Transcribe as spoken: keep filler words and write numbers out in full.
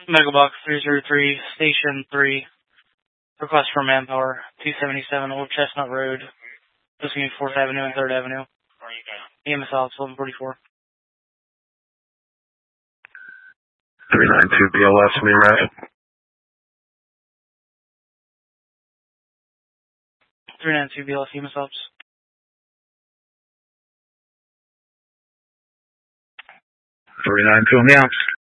Megabox three zero three, Station three. Request for manpower, two seventy-seven Old Chestnut Road, between fourth Avenue and third Avenue. E M S Ops eleven forty-four. three nine two B L S, me right? three nine two B L S, E M S Ops. three nine two, me ops.